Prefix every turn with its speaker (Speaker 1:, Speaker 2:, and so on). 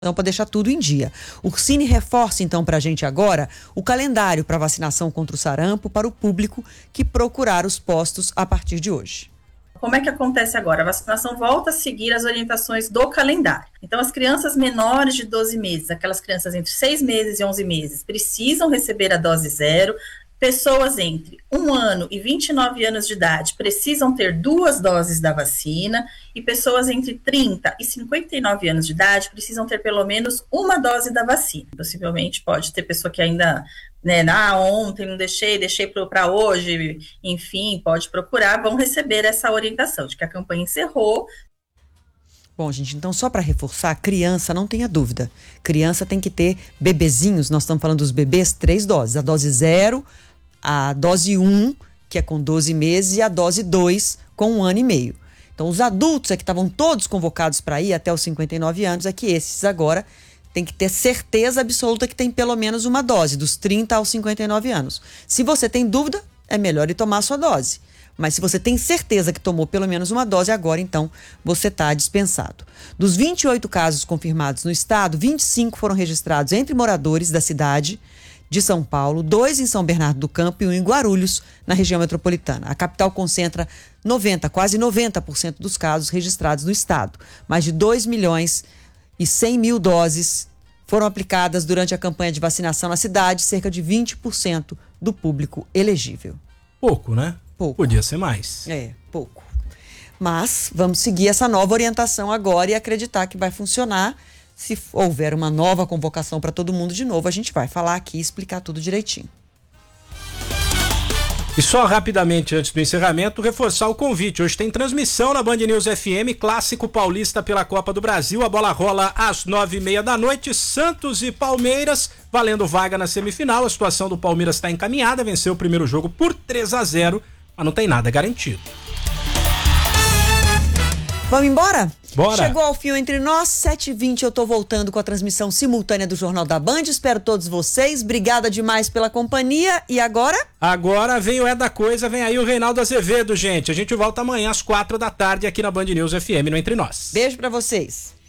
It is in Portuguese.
Speaker 1: para deixar tudo em dia. O Ursini reforça então para a gente agora o calendário para vacinação contra o sarampo para o público que procurar os postos a partir de hoje.
Speaker 2: Como é que acontece agora? A vacinação volta a seguir as orientações do calendário. Então, as crianças menores de 12 meses, aquelas crianças entre 6 meses e 11 meses, precisam receber a dose 0. Pessoas entre 1 ano e 29 anos de idade precisam ter 2 doses da vacina e pessoas entre 30 e 59 anos de idade precisam ter pelo menos 1 dose da vacina. Possivelmente pode ter pessoa que ainda, ontem não deixei para hoje, enfim, pode procurar, vão receber essa orientação de que a campanha encerrou.
Speaker 1: Bom, gente, então só para reforçar, criança, não tenha dúvida, criança tem que ter bebezinhos, nós estamos falando dos bebês, 3 doses, a dose 0, a dose 1, que é com 12 meses, e a dose 2, com 1 ano e meio. Então, os adultos que estavam todos convocados para ir até os 59 anos, é que esses agora têm que ter certeza absoluta que tem pelo menos 1 dose, dos 30 aos 59 anos. Se você tem dúvida, é melhor ir tomar a sua dose. Mas se você tem certeza que tomou pelo menos 1 dose, agora então você está dispensado. Dos 28 casos confirmados no estado, 25 foram registrados entre moradores da cidade de São Paulo, 2 em São Bernardo do Campo e 1 em Guarulhos, na região metropolitana. A capital concentra quase 90% dos casos registrados no estado. Mais de 2.100.000 doses foram aplicadas durante a campanha de vacinação na cidade, cerca de 20% do público elegível.
Speaker 3: Pouco, né?
Speaker 1: Pouco.
Speaker 3: Podia ser mais.
Speaker 1: Pouco. Mas vamos seguir essa nova orientação agora e acreditar que vai funcionar. Se houver uma nova convocação para todo mundo de novo, a gente vai falar aqui e explicar tudo direitinho.
Speaker 3: E só rapidamente, antes do encerramento, reforçar o convite. Hoje tem transmissão na Band News FM, Clássico Paulista pela Copa do Brasil. A bola rola às 9h30 da noite. Santos e Palmeiras, valendo vaga na semifinal. A situação do Palmeiras está encaminhada, venceu o primeiro jogo por 3-0, mas não tem nada garantido.
Speaker 1: Vamos embora?
Speaker 3: Bora.
Speaker 1: Chegou ao fim entre nós, 7h20, eu tô voltando com a transmissão simultânea do Jornal da Band. Espero todos vocês. Obrigada demais pela companhia. E agora?
Speaker 3: Agora vem o É da Coisa, vem aí o Reinaldo Azevedo, gente. A gente volta amanhã às 4 da tarde aqui na Band News FM, no Entre Nós.
Speaker 1: Beijo pra vocês.